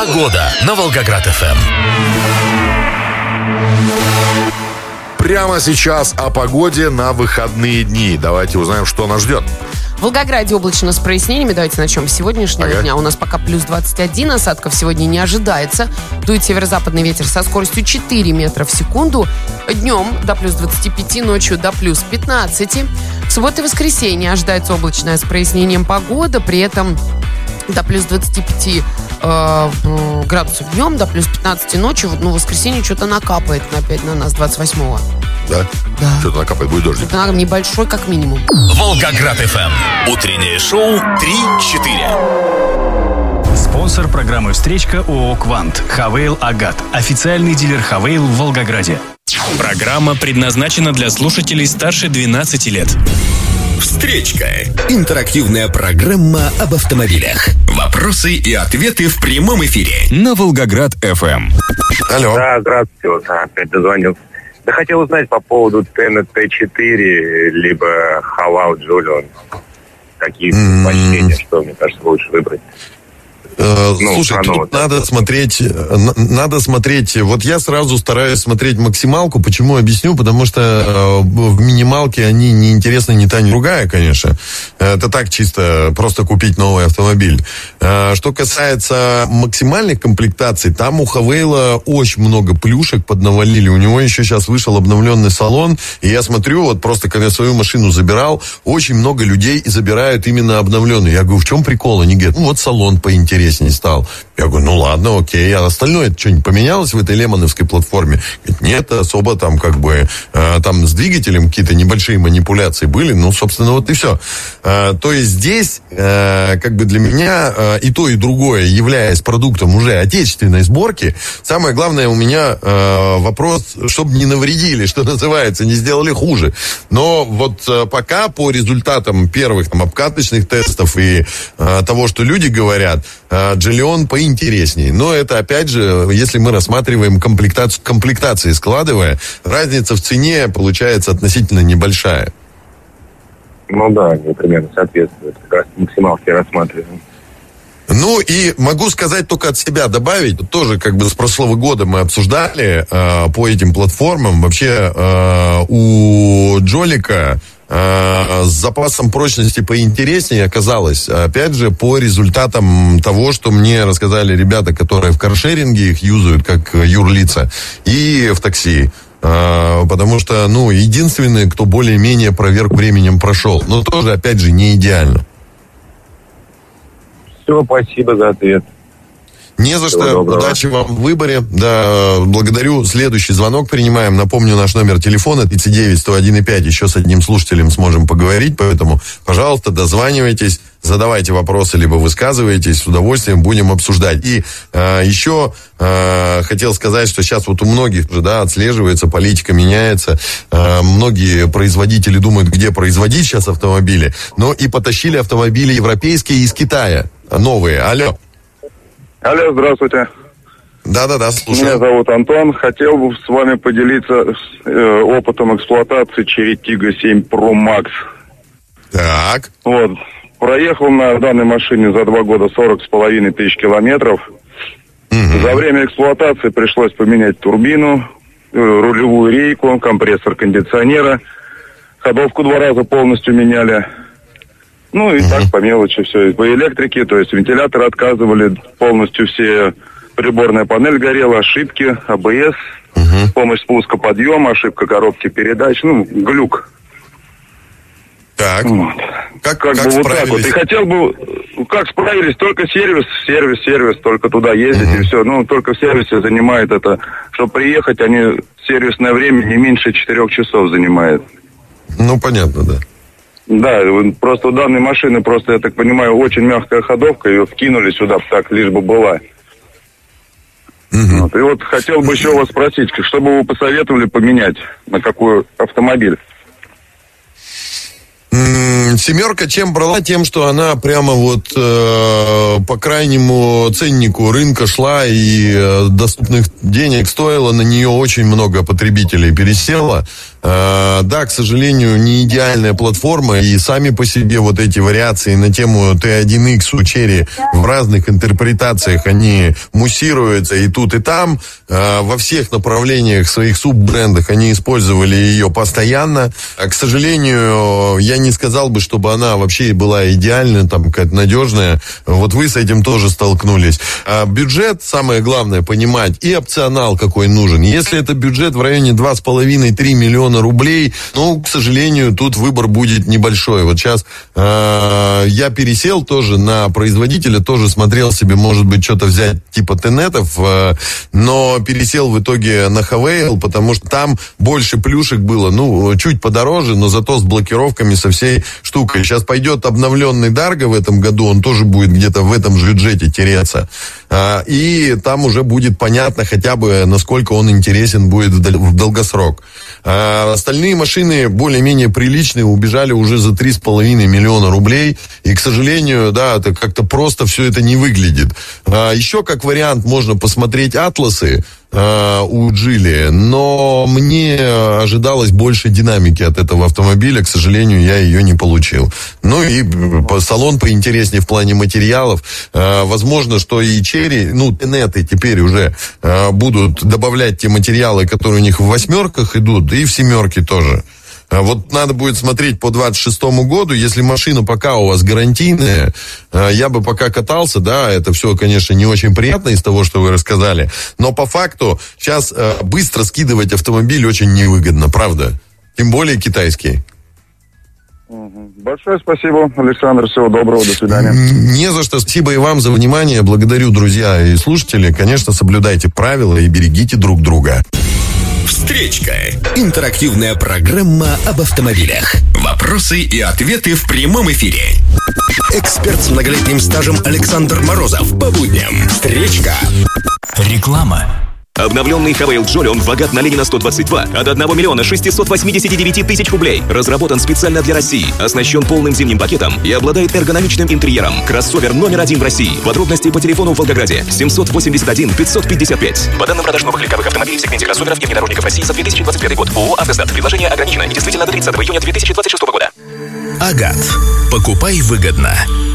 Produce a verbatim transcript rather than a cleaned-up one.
Погода на Волгоград-ФМ. Прямо сейчас о погоде на выходные дни. Давайте узнаем, что нас ждет. В Волгограде облачно с прояснениями. Давайте начнем с сегодняшнего ага. дня. У нас пока плюс двадцать один, осадков сегодня не ожидается. Дует северо-западный ветер со скоростью четыре метра в секунду. Днем до плюс двадцати пяти, ночью до плюс пятнадцати. В субботу и воскресенье ожидается облачная с прояснением погода. При этом до плюс двадцати пяти э, градусов днем, до плюс пятнадцати ночью. Ну, в воскресенье что-то накапает опять на нас двадцать восьмого. Да? Да. Что-то накапает, будет дождик. Это небольшой, как минимум. Волгоград-ФМ. Утреннее шоу три-четыре. Спонсор программы «Встречка» ООО «Квант». Хавейл Агат. Официальный дилер Хавейл в Волгограде. Программа предназначена для слушателей старше двенадцати лет. Встречка. Интерактивная программа об автомобилях. Вопросы и ответы в прямом эфире на Волгоград-ФМ. Алло. Да, здравствуйте, вот опять дозвонился. Да хотел узнать по поводу Тена Т четыре, либо Халау Джулион. Какие предпочтения, что, мне кажется, лучше выбрать. Э, Ну, слушай, оно тут вот надо это. смотреть, на- надо смотреть, вот я сразу стараюсь смотреть максималку, почему объясню, потому что э, в минималке они не интересны ни та, ни другая, конечно. Это так чисто, просто купить новый автомобиль. Э, что касается максимальных комплектаций, там у Хавейла очень много плюшек поднавалили, у него еще сейчас вышел обновленный салон, и я смотрю, вот просто когда свою машину забирал, очень много людей забирают именно обновленный. Я говорю, в чем прикол? Они говорят, ну вот салон поинтереснее стал. Я говорю, ну ладно, окей. А остальное что-нибудь поменялось в этой лемоновской платформе? Говорит, нет, особо там как бы э, там с двигателем какие-то небольшие манипуляции были. Ну, собственно, вот и все. Э, то есть здесь э, как бы для меня э, и то, и другое, являясь продуктом уже отечественной сборки, самое главное у меня э, вопрос, чтобы не навредили, что называется, не сделали хуже. Но вот э, пока по результатам первых там обкаточных тестов и э, того, что люди говорят, Джолион поинтереснее. Но это, опять же, если мы рассматриваем комплектацию, комплектации складывая, разница в цене получается относительно небольшая. Ну да, они примерно соответствуют. Как раз максималки рассматриваем. Ну и могу сказать только от себя добавить, тоже как бы с прошлого года мы обсуждали э, по этим платформам. Вообще э, у Джолика с запасом прочности поинтереснее оказалось, опять же, по результатам того, что мне рассказали ребята, которые в каршеринге их юзают как юрлица, и в такси. Потому что, ну, единственный, кто более-менее проверку временем прошел. Но тоже, опять же, не идеально. Все, спасибо за ответ. Не за что. Удачи вам в выборе. Да, благодарю. Следующий звонок принимаем. Напомню, наш номер телефона тридцать девять сто один и пять. Еще с одним слушателем сможем поговорить. Поэтому, пожалуйста, дозванивайтесь, задавайте вопросы, либо высказывайтесь. С удовольствием будем обсуждать. И э, еще э, хотел сказать, что сейчас вот у многих же, да, отслеживается, политика меняется. Э, многие производители думают, где производить сейчас автомобили. Но и потащили автомобили европейские из Китая. Новые. Алло. Алло, здравствуйте. Да-да-да, слушаю. Меня зовут Антон. Хотел бы с вами поделиться э, опытом эксплуатации Chery Tiggo семь Pro Max. Так. Вот. Проехал на данной машине за два года сорок с половиной тысяч километров. Угу. За время эксплуатации пришлось поменять турбину, э, рулевую рейку, компрессор кондиционера. Ходовку два раза полностью меняли. Ну и uh-huh. так по мелочи все. По электрике, то есть вентиляторы отказывали, полностью все, приборная панель горела, ошибки, А Б С, uh-huh. помощь спуска, подъема, ошибка коробки передач, ну, глюк. Так. Вот. Как, как, как бы справились? Вот так вот. И хотел бы, как справились, только сервис, сервис, сервис, только туда ездить uh-huh. и все. Ну, только в сервисе занимает это, чтобы приехать, они сервисное время не меньше четырех часов занимает. Ну, понятно, да. Да, просто у данной машины, просто, я так понимаю, очень мягкая ходовка, ее вкинули сюда так, лишь бы была. Угу. Вот. И вот хотел бы еще вас спросить, что бы вы посоветовали поменять, на какой автомобиль? Семерка чем брала? Тем, что она прямо вот э, по крайнему ценнику рынка шла и э, доступных денег стоила, на нее очень много потребителей пересело. Э, да, к сожалению, не идеальная платформа, и сами по себе вот эти вариации на тему ти один икс у Chery в разных интерпретациях, они муссируются и тут, и там. Э, во всех направлениях, своих суббрендах они использовали ее постоянно. А, к сожалению, я не сказал бы, чтобы она вообще была идеальная, там какая-то надежная. Вот вы с этим тоже столкнулись. А бюджет, самое главное, понимать, и опционал какой нужен. Если это бюджет в районе два с половиной - три миллиона рублей, ну, к сожалению, тут выбор будет небольшой. Вот сейчас э, я пересел тоже на производителя, тоже смотрел себе, может быть, что-то взять типа Тенетов, э, но пересел в итоге на Хавейл, потому что там больше плюшек было, ну, чуть подороже, но зато с блокировками, со всей штукой. Сейчас пойдет обновленный Дарго в этом году, он тоже будет где-то в этом же бюджете тереться. А, и там уже будет понятно хотя бы, насколько он интересен будет в долгосрок. А, остальные машины более-менее приличные, убежали уже за три с половиной миллиона рублей. И, к сожалению, да, это как-то просто все это не выглядит. А, еще как вариант можно посмотреть атласы у Джили, но мне ожидалось больше динамики от этого автомобиля, к сожалению, я ее не получил. Ну и салон поинтереснее в плане материалов. Возможно, что и Chery, ну, Тенеты теперь уже будут добавлять те материалы, которые у них в восьмерках идут, и в семерке тоже. Вот надо будет смотреть по двадцать шестому году, если машина пока у вас гарантийная, я бы пока катался, да, это все, конечно, не очень приятно из того, что вы рассказали, но по факту сейчас быстро скидывать автомобиль очень невыгодно, правда? Тем более китайский. Большое спасибо, Александр, всего доброго, до свидания. Не за что, спасибо и вам за внимание, благодарю, друзья и слушатели, конечно, соблюдайте правила и берегите друг друга. Встречка. Интерактивная программа об автомобилях. Вопросы и ответы в прямом эфире. Эксперт с многолетним стажем Александр Морозов. По будням. Встречка. Реклама. Обновленный Хавейл Джолион в Агат на Ленина сто двадцать два от одного миллиона шестисот восьмидесяти девяти тысяч рублей. Разработан специально для России, оснащен полным зимним пакетом и обладает эргономичным интерьером. Кроссовер номер один в России. Подробности по телефону в Волгограде семьсот восемьдесят один пятьсот пятьдесят пять. По данным продаж новых легковых автомобилей в сегменте кроссоверов и внедорожников России за две тысячи двадцать пятый год. ООО «Автостат». Предложение ограничено. Недействительно до тридцатого июня две тысячи двадцать шестого года. Агат. Покупай выгодно.